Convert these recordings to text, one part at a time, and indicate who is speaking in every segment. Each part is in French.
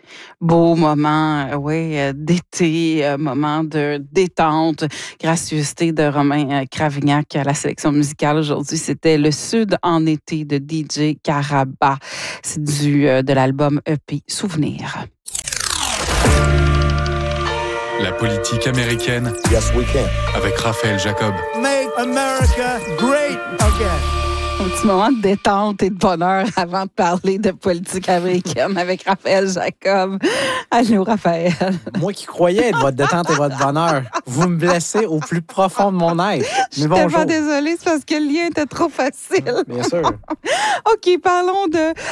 Speaker 1: Beau moment, d'été, moment de détente, gracieuseté de Romain Cravignac à la sélection musicale. Aujourd'hui, c'était Le Sud en été de DJ Caraba. C'est de l'album EP Souvenir.
Speaker 2: La politique américaine.
Speaker 3: Yes, we can.
Speaker 2: Avec Raphaël Jacob.
Speaker 3: Make America great again.
Speaker 1: Un petit moment de détente et de bonheur avant de parler de politique américaine avec Raphaël Jacob. Allô, Raphaël.
Speaker 4: Moi qui croyais être votre détente et votre bonheur, vous me blessez au plus profond de mon être.
Speaker 1: Je suis tellement désolée, c'est parce que le lien était trop facile.
Speaker 4: Bien sûr.
Speaker 1: OK, parlons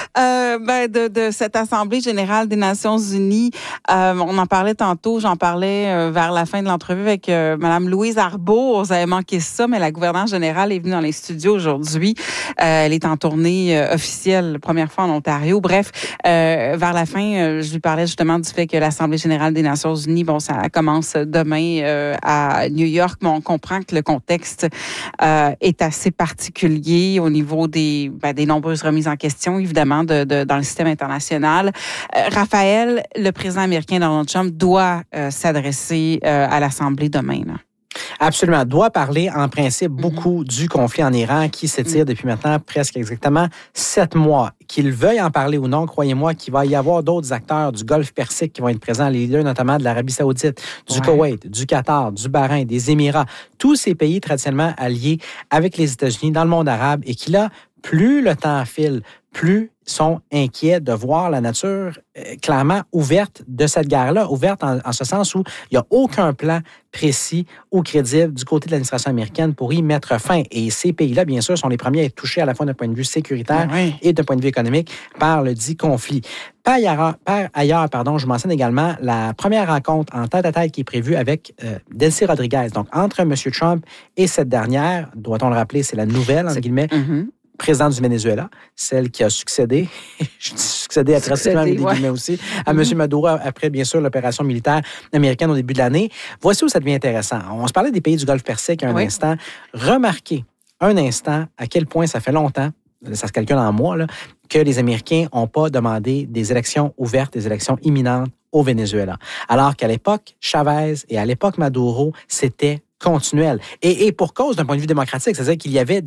Speaker 1: de cette Assemblée générale des Nations unies. On en parlait tantôt, j'en parlais vers la fin de l'entrevue avec Mme Louise Arbour. Vous avez manqué ça, mais la gouverneure générale est venue dans les studios aujourd'hui. Elle est en tournée officielle, première fois en Ontario. Bref, vers la fin, je lui parlais justement du fait que l'Assemblée générale des Nations unies, ça commence demain à New York, mais on comprend que le contexte est assez particulier au niveau des nombreuses remises en question, évidemment, dans le système international. Raphaël, le président américain Donald Trump doit s'adresser à l'Assemblée demain, là.
Speaker 4: Absolument. Doit parler en principe beaucoup du conflit en Iran qui s'étire depuis maintenant presque exactement 7 mois. Qu'il veuille en parler ou non, croyez-moi qu'il va y avoir d'autres acteurs du Golfe Persique qui vont être présents, les leaders notamment de l'Arabie Saoudite, du Koweït, du Qatar, du Bahreïn, des Émirats, tous ces pays traditionnellement alliés avec les États-Unis dans le monde arabe et qui là, plus le temps file, plus sont inquiets de voir la nature clairement ouverte de cette guerre-là, ouverte en ce sens où il n'y a aucun plan précis ou crédible du côté de l'administration américaine pour y mettre fin. Et ces pays-là, bien sûr, sont les premiers à être touchés à la fois d'un point de vue sécuritaire et d'un point de vue économique par le dit conflit. Par ailleurs, je mentionne également la première rencontre en tête-à-tête qui est prévue avec Delcy Rodriguez. Donc, entre M. Trump et cette dernière, doit-on le rappeler, c'est la nouvelle, entre guillemets, présidente du Venezuela, celle qui a succédé, je dis succédé à pratiquement avec des guillemets aussi, à M. Maduro après, bien sûr, l'opération militaire américaine au début de l'année. Voici où ça devient intéressant. On se parlait des pays du Golfe Persique un instant. Remarquez un instant à quel point ça fait longtemps, ça se calcule en mois, là, que les Américains n'ont pas demandé des élections ouvertes, des élections imminentes au Venezuela. Alors qu'à l'époque Chavez et à l'époque Maduro, c'était continuel. Et pour cause d'un point de vue démocratique, c'est-à-dire qu'il y avait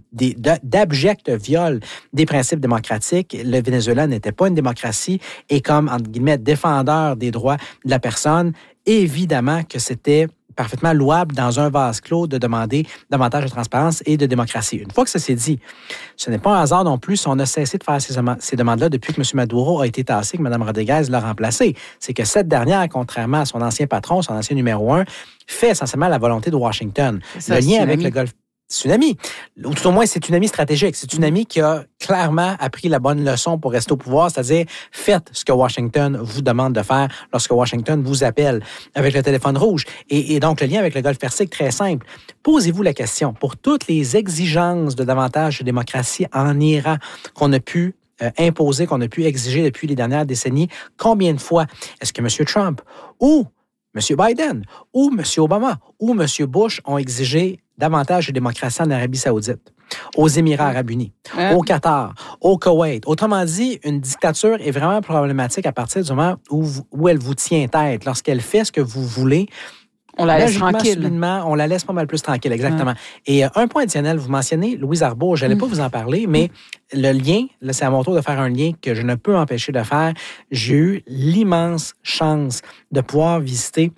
Speaker 4: d'abjects viols des principes démocratiques. Le Venezuela n'était pas une démocratie et comme, entre guillemets, défendeur des droits de la personne, évidemment que c'était parfaitement louable dans un vase clos de demander davantage de transparence et de démocratie. Une fois que ça s'est dit, ce n'est pas un hasard non plus si on a cessé de faire ces demandes-là depuis que M. Maduro a été tassé, que Mme Rodriguez l'a remplacé. C'est que cette dernière, contrairement à son ancien patron, son ancien numéro 1, fait essentiellement la volonté de Washington. Le lien avec le Golfe Tsunami, ou tout au moins c'est Tsunami stratégique. C'est Tsunami qui a clairement appris la bonne leçon pour rester au pouvoir, c'est-à-dire faites ce que Washington vous demande de faire lorsque Washington vous appelle avec le téléphone rouge. Et donc le lien avec le Golfe Persique, très simple. Posez-vous la question, pour toutes les exigences de davantage de démocratie en Iran qu'on a pu imposer, qu'on a pu exiger depuis les dernières décennies, combien de fois est-ce que M. Trump ou M. Biden ou M. Obama ou M. Bush ont exigé davantage de démocratie en Arabie Saoudite, aux Émirats arabes unis, au Qatar, au Koweït. Autrement dit, une dictature est vraiment problématique à partir du moment où elle vous tient tête. Lorsqu'elle fait ce que vous voulez,
Speaker 1: on la laisse tranquille.
Speaker 4: Subitement, on la laisse pas mal plus tranquille, exactement. Et un point additionnel, vous mentionnez Louise Arbour, je n'allais pas vous en parler, mais le lien, là, c'est à mon tour de faire un lien que je ne peux empêcher de faire. J'ai eu l'immense chance de pouvoir visiter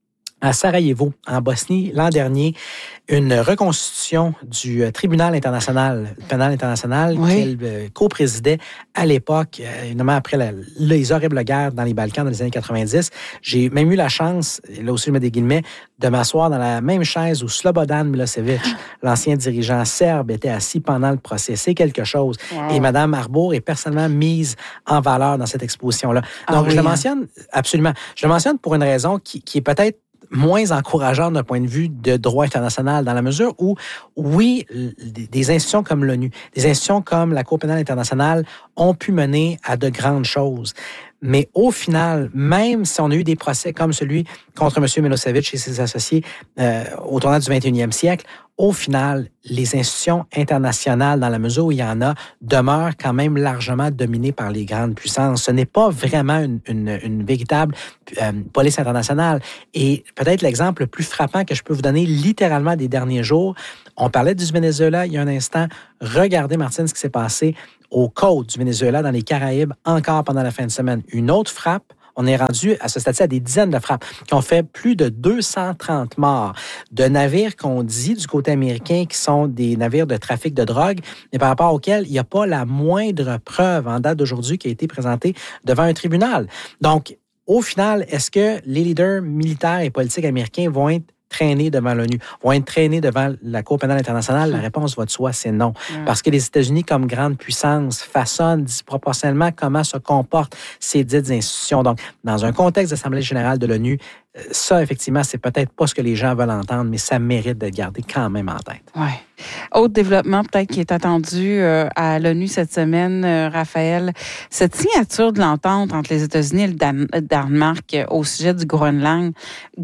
Speaker 4: à Sarajevo, en Bosnie, l'an dernier, une reconstitution du tribunal international, pénal international, qu'elle co-présidait à l'époque, notamment après les horribles guerres dans les Balkans dans les années 90. J'ai même eu la chance, là aussi je mets des guillemets, de m'asseoir dans la même chaise où Slobodan Milosevic, l'ancien dirigeant serbe, était assis pendant le procès. C'est quelque chose. Et Mme Arbour est personnellement mise en valeur dans cette exposition-là. Donc, je le mentionne absolument. Je le mentionne pour une raison qui est peut-être moins encourageant d'un point de vue de droit international, dans la mesure où, oui, des institutions comme l'ONU, des institutions comme la Cour pénale internationale ont pu mener à de grandes choses. Mais au final, même si on a eu des procès comme celui contre M. Milosevic et ses associés au tournant du 21e siècle, au final, les institutions internationales, dans la mesure où il y en a, demeurent quand même largement dominées par les grandes puissances. Ce n'est pas vraiment une véritable police internationale. Et peut-être l'exemple le plus frappant que je peux vous donner littéralement des derniers jours, on parlait du Venezuela il y a un instant. Regardez, Martine, ce qui s'est passé aux côtes du Venezuela, dans les Caraïbes, encore pendant la fin de semaine. Une autre frappe. On est rendu à ce stade-ci à des dizaines de frappes qui ont fait plus de 230 morts de navires qu'on dit du côté américain qui sont des navires de trafic de drogue, mais par rapport auxquels il n'y a pas la moindre preuve en date d'aujourd'hui qui a été présentée devant un tribunal. Donc, au final, est-ce que les leaders militaires et politiques américains vont être traînés devant l'ONU, vont être traînés devant la Cour pénale internationale? La réponse va de soi, c'est non. Parce que les États-Unis, comme grande puissance, façonnent disproportionnellement comment se comportent ces dites institutions. Donc, dans un contexte d'Assemblée générale de l'ONU, ça, effectivement, c'est peut-être pas ce que les gens veulent entendre, mais ça mérite d'être gardé quand même en tête.
Speaker 1: Oui. Autre développement peut-être qui est attendu à l'ONU cette semaine, Raphaël, cette signature de l'entente entre les États-Unis et le Danemark au sujet du Groenland,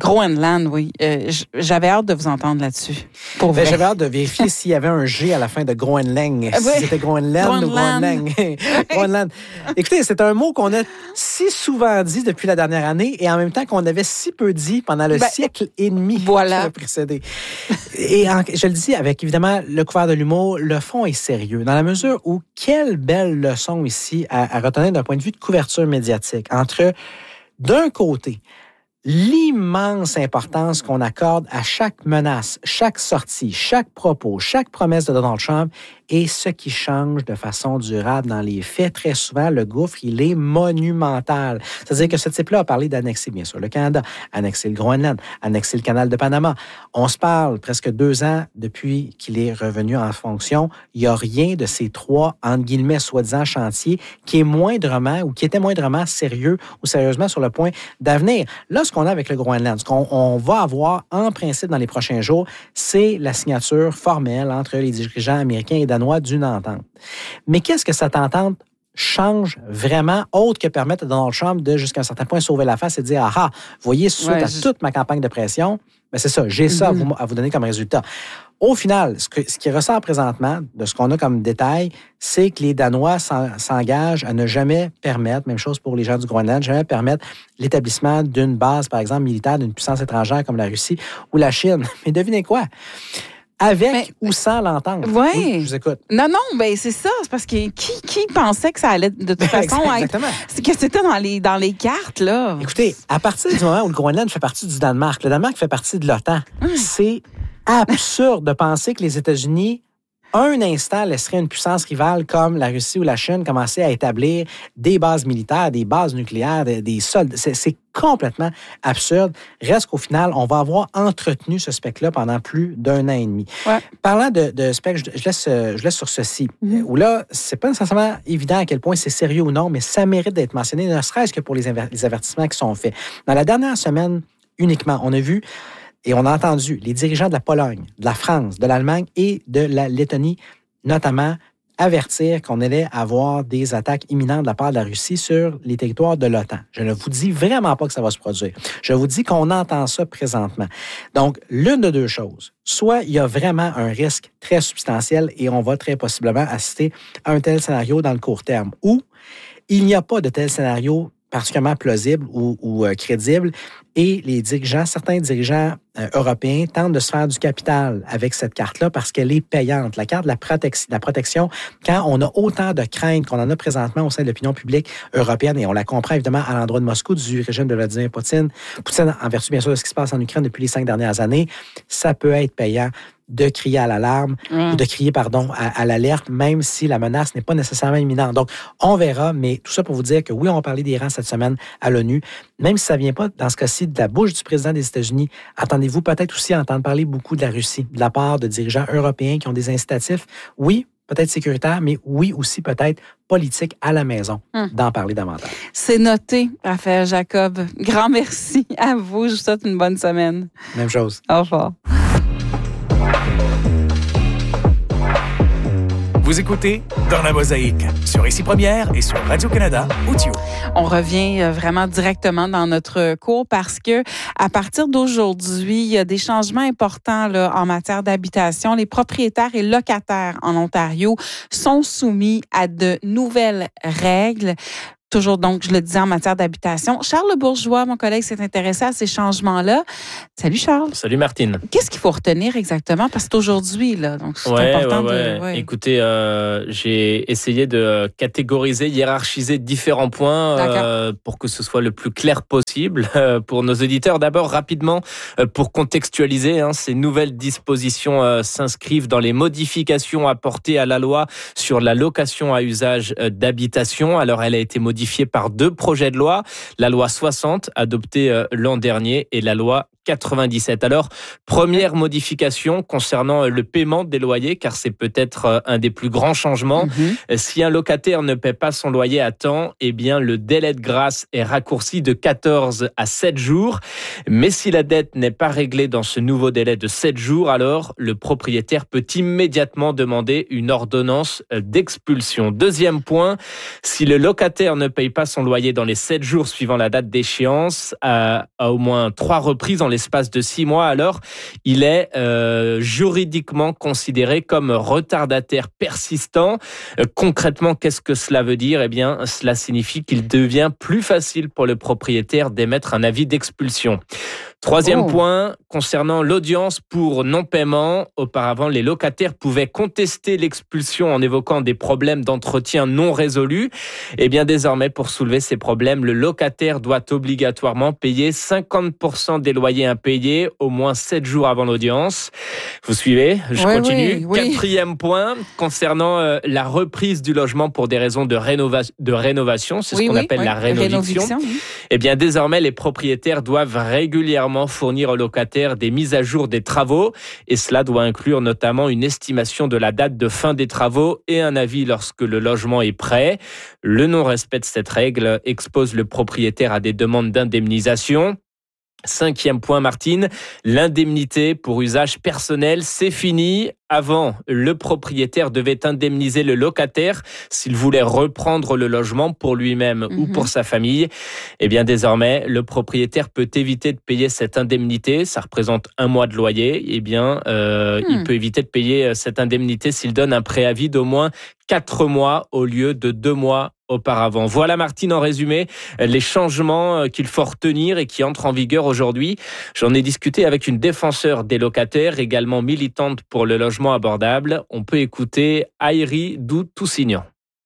Speaker 1: oui. J'avais hâte de vous entendre là-dessus.
Speaker 4: J'avais hâte de vérifier s'il y avait un G à la fin de Groenland. Si c'était Groenland ou Groenland. Groenland. Écoutez, c'est un mot qu'on a si souvent dit depuis la dernière année et en même temps qu'on avait si peu dit pendant le siècle et demi qui a précédé. Et je le dis avec, évidemment, le couvert de l'humour, le fond est sérieux, dans la mesure où quelle belle leçon ici à retenir d'un point de vue de couverture médiatique entre, d'un côté, l'immense importance qu'on accorde à chaque menace, chaque sortie, chaque propos, chaque promesse de Donald Trump et ce qui change de façon durable dans les faits. Très souvent, le gouffre, il est monumental. C'est-à-dire que ce type-là a parlé d'annexer, bien sûr, le Canada, annexer le Groenland, annexer le canal de Panama. On se parle presque 2 ans depuis qu'il est revenu en fonction. Il n'y a rien de ces 3, entre guillemets, soi-disant chantiers qui est moindrement ou qui était moindrement sérieux ou sérieusement sur le point d'avenir. Là, ce qu'on a avec le Groenland, ce qu'on va avoir en principe dans les prochains jours, c'est la signature formelle entre les dirigeants américains et danois d'une entente. Mais qu'est-ce que cette entente change vraiment, autre que permettre à Donald Trump de, jusqu'à un certain point, sauver la face et dire « Ah, vous voyez, suite à toute ma campagne de pression, ben c'est ça, j'ai ça à vous donner comme résultat. » Au final, ce qui ressort présentement, de ce qu'on a comme détail, c'est que les Danois s'engagent à ne jamais permettre, même chose pour les gens du Groenland, jamais permettre l'établissement d'une base, par exemple, militaire d'une puissance étrangère comme la Russie ou la Chine. Mais devinez quoi? Avec ou sans l'entente. Oui, je vous écoute.
Speaker 1: Non, c'est ça. C'est parce que qui pensait que ça allait de toute façon être... C'est que c'était dans les cartes, là.
Speaker 4: Écoutez, à partir du moment où le Groenland fait partie du Danemark, le Danemark fait partie de l'OTAN, c'est absurde de penser que les États-Unis, un instant, laisseraient une puissance rivale comme la Russie ou la Chine commencer à établir des bases militaires, des bases nucléaires, des soldats. C'est complètement absurde. Reste qu'au final, on va avoir entretenu ce spectre-là pendant plus d'1 an et demi. Ouais. Parlant de spectre, je laisse sur ceci, où là, c'est pas nécessairement évident à quel point c'est sérieux ou non, mais ça mérite d'être mentionné, ne serait-ce que pour les avertissements qui sont faits. Dans la dernière semaine, uniquement, on a vu et on a entendu les dirigeants de la Pologne, de la France, de l'Allemagne et de la Lettonie, notamment, avertir qu'on allait avoir des attaques imminentes de la part de la Russie sur les territoires de l'OTAN. Je ne vous dis vraiment pas que ça va se produire. Je vous dis qu'on entend ça présentement. Donc, l'une de deux choses. Soit il y a vraiment un risque très substantiel et on va très possiblement assister à un tel scénario dans le court terme, ou il n'y a pas de tel scénario particulièrement plausible ou crédible, et certains dirigeants européens tentent de se faire du capital avec cette carte-là parce qu'elle est payante. La carte de la protection, quand on a autant de craintes qu'on en a présentement au sein de l'opinion publique européenne, et on la comprend évidemment à l'endroit de Moscou, du régime de Vladimir Poutine, en vertu bien sûr de ce qui se passe en Ukraine depuis les 5 dernières années, ça peut être payant de crier à l'alarme, ou de crier, à l'alerte, même si la menace n'est pas nécessairement imminente. Donc, on verra, mais tout ça pour vous dire que oui, on va parler d'Iran cette semaine à l'ONU, même si ça ne vient pas, dans ce cas-ci, de la bouche du président des États-Unis. Attendez-vous peut-être aussi à entendre parler beaucoup de la Russie, de la part de dirigeants européens qui ont des incitatifs, oui, peut-être sécuritaires, mais oui aussi peut-être politiques à la maison, d'en parler davantage.
Speaker 1: C'est noté, Raphaël Jacob. Grand merci à vous. Je vous souhaite une bonne semaine.
Speaker 4: Même chose.
Speaker 1: Au revoir.
Speaker 5: Vous écoutez Dans la Mosaïque sur Ici Première et sur Radio-Canada Audio.
Speaker 1: On revient vraiment directement dans notre cours parce que à partir d'aujourd'hui, il y a des changements importants là, en matière d'habitation. Les propriétaires et locataires en Ontario sont soumis à de nouvelles règles. Toujours, donc, je le disais, en matière d'habitation. Charles Bourgeois, mon collègue, s'est intéressé à ces changements-là. Salut, Charles.
Speaker 6: Salut, Martine.
Speaker 1: Qu'est-ce qu'il faut retenir exactement? Parce que c'est aujourd'hui, là, donc c'est important de... Ouais.
Speaker 6: Écoutez, j'ai essayé de catégoriser, hiérarchiser différents points pour que ce soit le plus clair possible pour nos auditeurs. D'abord, rapidement, pour contextualiser, ces nouvelles dispositions s'inscrivent dans les modifications apportées à la loi sur la location à usage d'habitation. Alors, elle a été modifiée par 2 projets de loi, la loi 60 adoptée l'an dernier et la loi 97. Alors, première modification concernant le paiement des loyers, car c'est peut-être un des plus grands changements. Si un locataire ne paie pas son loyer à temps, eh bien, le délai de grâce est raccourci de 14 à 7 jours. Mais si la dette n'est pas réglée dans ce nouveau délai de 7 jours, alors le propriétaire peut immédiatement demander une ordonnance d'expulsion. Deuxième point, si le locataire ne paye pas son loyer dans les 7 jours suivant la date d'échéance, à au moins 3 reprises en l'espace de 6 mois, alors il est juridiquement considéré comme retardataire persistant. Concrètement, qu'est-ce que cela veut dire ? Eh bien, cela signifie qu'il devient plus facile pour le propriétaire d'émettre un avis d'expulsion. Troisième point, concernant l'audience pour non-paiement, auparavant, les locataires pouvaient contester l'expulsion en évoquant des problèmes d'entretien non résolus. Eh bien, désormais, pour soulever ces problèmes, le locataire doit obligatoirement payer 50% des loyers impayés au moins 7 jours avant l'audience. Vous suivez ? Je continue.
Speaker 1: Oui.
Speaker 6: Quatrième point, concernant la reprise du logement pour des raisons de rénovation, c'est ce qu'on appelle la rénoviction. Eh bien, désormais, les propriétaires doivent régulièrement fournir aux locataires des mises à jour des travaux et cela doit inclure notamment une estimation de la date de fin des travaux et un avis lorsque le logement est prêt. Le non-respect de cette règle expose le propriétaire à des demandes d'indemnisation. 5e point, Martine, l'indemnité pour usage personnel, c'est fini. Avant, le propriétaire devait indemniser le locataire s'il voulait reprendre le logement pour lui-même ou pour sa famille. Eh bien, désormais, le propriétaire peut éviter de payer cette indemnité. Ça représente 1 mois de loyer. Eh bien, il peut éviter de payer cette indemnité s'il donne un préavis d'au moins 4 mois au lieu de 2 mois auparavant. Voilà, Martine, en résumé, les changements qu'il faut retenir et qui entrent en vigueur aujourd'hui. J'en ai discuté avec une défenseure des locataires, également militante pour le logement abordable. On peut écouter Aïri Doux-Toussignan.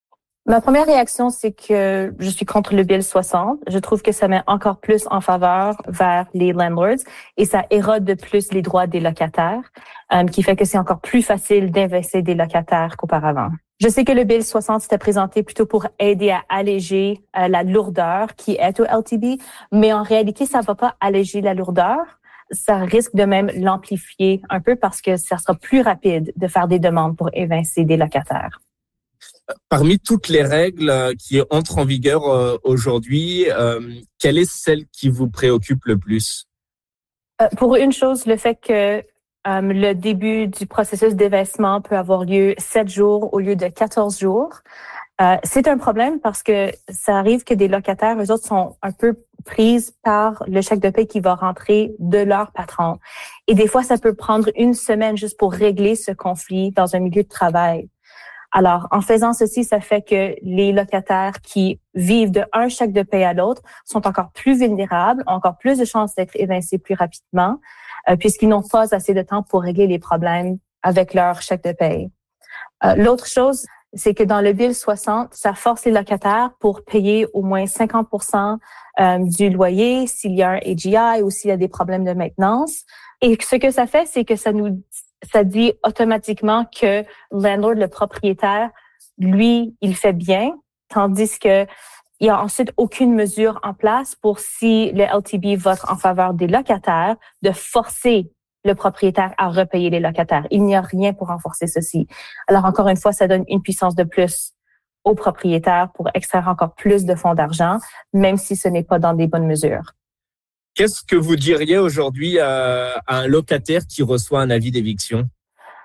Speaker 7: Ma première réaction, c'est que je suis contre le Bill 60. Je trouve que ça met encore plus en faveur vers les landlords et ça érode de plus les droits des locataires, qui fait que c'est encore plus facile d'investir des locataires qu'auparavant. Je sais que le Bill 60 s'était présenté plutôt pour aider à alléger la lourdeur qui est au LTB, mais en réalité, ça va pas alléger la lourdeur. Ça risque de même l'amplifier un peu parce que ça sera plus rapide de faire des demandes pour évincer des locataires.
Speaker 8: Parmi toutes les règles qui entrent en vigueur aujourd'hui, quelle est celle qui vous préoccupe le plus?
Speaker 7: Pour une chose, le fait que le début du processus d'évincement peut avoir lieu 7 jours au lieu de 14 jours. C'est un problème parce que ça arrive que des locataires, eux autres, sont un peu prises par le chèque de paie qui va rentrer de leur patron. Et des fois, ça peut prendre 1 semaine juste pour régler ce conflit dans un milieu de travail. Alors, en faisant ceci, ça fait que les locataires qui vivent de un chèque de paie à l'autre sont encore plus vulnérables, ont encore plus de chances d'être évincés plus rapidement, puisqu'ils n'ont pas assez de temps pour régler les problèmes avec leur chèque de paie. L'autre chose, c'est que dans le Bill 60, ça force les locataires pour payer au moins 50% du loyer s'il y a un AGI ou s'il y a des problèmes de maintenance. Et ce que ça fait, c'est que ça dit automatiquement que landlord, le propriétaire, lui, il fait bien, tandis que il y a ensuite aucune mesure en place pour si le LTB vote en faveur des locataires de forcer le propriétaire à repayer les locataires. Il n'y a rien pour renforcer ceci. Alors encore une fois, ça donne une puissance de plus aux propriétaires pour extraire encore plus de fonds d'argent, même si ce n'est pas dans des bonnes mesures.
Speaker 8: Qu'est-ce que vous diriez aujourd'hui à un locataire qui reçoit un avis d'éviction?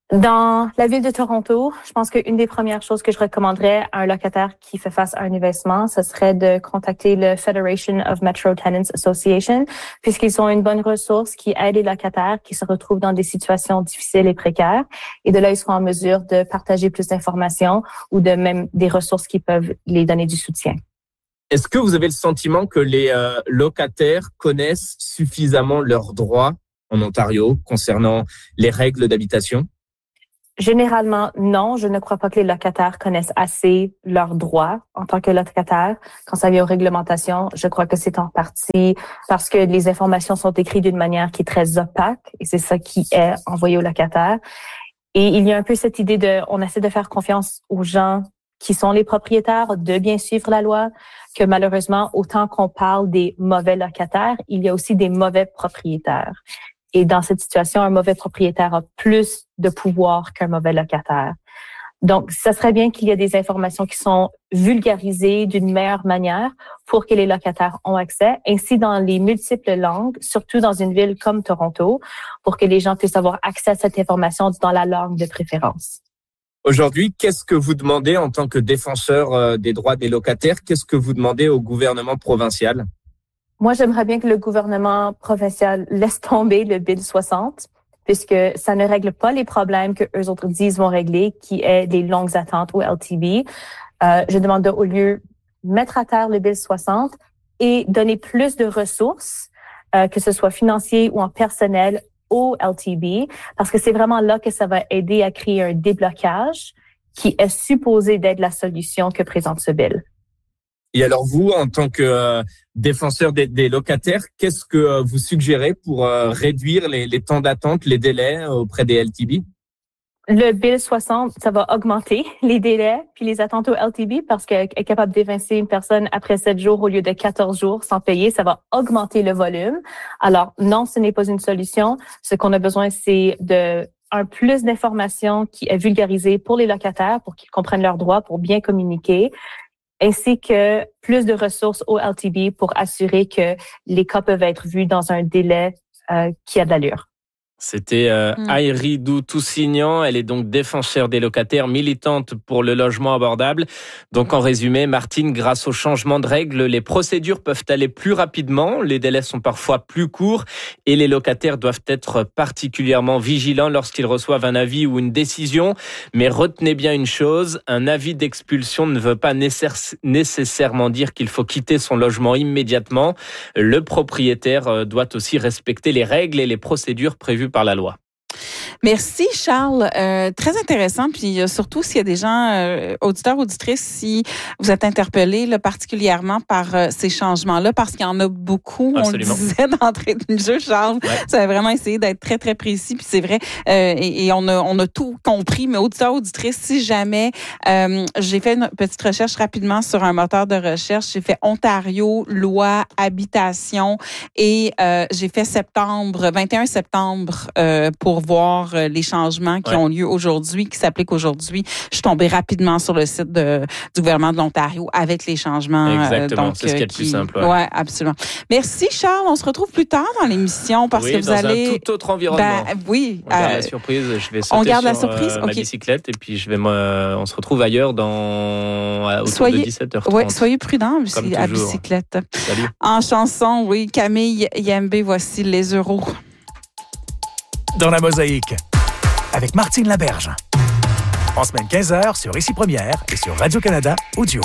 Speaker 7: Dans la ville de Toronto, je pense qu'une des premières choses que je recommanderais à un locataire qui fait face à un évincement, ce serait de contacter le Federation of Metro Tenants Association, puisqu'ils sont une bonne ressource qui aide les locataires qui se retrouvent dans des situations difficiles et précaires. Et de là, ils seront en mesure de partager plus d'informations ou de même des ressources qui peuvent les donner du soutien.
Speaker 8: Est-ce que vous avez le sentiment que les locataires connaissent suffisamment leurs droits en Ontario concernant les règles d'habitation?
Speaker 7: Généralement, non. Je ne crois pas que les locataires connaissent assez leurs droits en tant que locataires. Quand ça vient aux réglementations, je crois que c'est en partie parce que les informations sont écrites d'une manière qui est très opaque et c'est ça qui est envoyé aux locataires. Et il y a un peu cette idée on essaie de faire confiance aux gens qui sont les propriétaires de bien suivre la loi, que malheureusement, autant qu'on parle des mauvais locataires, il y a aussi des mauvais propriétaires. Et dans cette situation, un mauvais propriétaire a plus de pouvoir qu'un mauvais locataire. Donc, ça serait bien qu'il y ait des informations qui sont vulgarisées d'une meilleure manière pour que les locataires ont accès, ainsi dans les multiples langues, surtout dans une ville comme Toronto, pour que les gens puissent avoir accès à cette information dans la langue de préférence.
Speaker 8: Aujourd'hui, qu'est-ce que vous demandez en tant que défenseur des droits des locataires? Qu'est-ce que vous demandez au gouvernement provincial?
Speaker 7: Moi, j'aimerais bien que le gouvernement provincial laisse tomber le Bill 60, puisque ça ne règle pas les problèmes que eux autres disent vont régler, qui est des longues attentes au LTB. Je demande au lieu mettre à terre le Bill 60 et donner plus de ressources, que ce soit financier ou en personnel, au LTB, parce que c'est vraiment là que ça va aider à créer un déblocage qui est supposé d'être la solution que présente ce bill.
Speaker 8: Et alors vous, en tant que défenseur des locataires, qu'est-ce que vous suggérez pour réduire les temps d'attente, les délais auprès des LTB?
Speaker 7: Le Bill 60, ça va augmenter les délais puis les attentes au LTB parce qu'elle est capable d'évincer une personne après 7 jours au lieu de 14 jours sans payer. Ça va augmenter le volume. Alors non, ce n'est pas une solution. Ce qu'on a besoin, c'est un plus d'informations qui est vulgarisée pour les locataires, pour qu'ils comprennent leurs droits, pour bien communiquer, ainsi que plus de ressources au LTB pour assurer que les cas peuvent être vus dans un délai qui a de l'allure.
Speaker 6: C'était Ayridou Toussignan. Elle est donc défenseur des locataires, militante pour le logement abordable. Donc en résumé, Martine, grâce au changement de règles, les procédures peuvent aller plus rapidement, les délais sont parfois plus courts et les locataires doivent être particulièrement vigilants lorsqu'ils reçoivent un avis ou une décision. Mais retenez bien une chose, un avis d'expulsion ne veut pas nécessairement dire qu'il faut quitter son logement immédiatement. Le propriétaire doit aussi respecter les règles et les procédures prévues par la loi.
Speaker 1: Merci Charles, très intéressant, puis surtout s'il y a des gens, auditeurs, auditrices, si vous êtes interpellés là, particulièrement par ces changements-là, parce qu'il y en a beaucoup. Absolument. On le disait d'entrée de jeu, Charles, ça a vraiment essayé d'être très, très précis, puis c'est vrai, et on a tout compris, mais auditeurs, auditrices, si jamais, j'ai fait une petite recherche rapidement sur un moteur de recherche, j'ai fait Ontario, loi, habitation, et j'ai fait 21 septembre pour voir les changements qui ont lieu aujourd'hui, qui s'appliquent aujourd'hui. Je suis tombée rapidement sur le site du gouvernement de l'Ontario avec les changements.
Speaker 6: Exactement, c'est ce qui est le plus simple.
Speaker 1: Oui, absolument. Merci Charles, on se retrouve plus tard dans l'émission parce que vous allez...
Speaker 6: dans un tout autre environnement.
Speaker 1: Oui.
Speaker 6: On garde la surprise, je vais sauter sur ma
Speaker 1: okay.
Speaker 6: bicyclette et puis on se retrouve ailleurs autour de 17h30.
Speaker 1: Oui, soyez prudents à bicyclette.
Speaker 6: Salut.
Speaker 1: En chanson, oui, Camille Yembe, voici Les Euros.
Speaker 5: Dans la mosaïque, avec Martine Laberge. En semaine 15h sur Ici Première et sur Radio-Canada Audio.